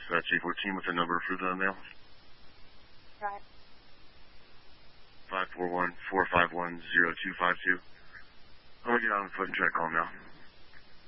G14 with the number for the mail. Right. 541-451-0252. I'm going to get on foot and try to call him now.